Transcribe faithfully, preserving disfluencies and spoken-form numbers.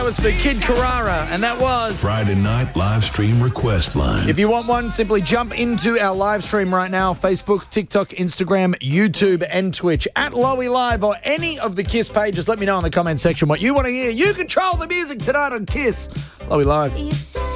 was for Kid Carrara, and that was Friday Night Live Stream Request Line. If you want one, simply jump into our live stream right now. Facebook, TikTok, Instagram, YouTube, and Twitch. At Lowy Live or any of the KISS pages. Let me know in the comment section what you want to hear. You control the music tonight on KISS. Lowy Live.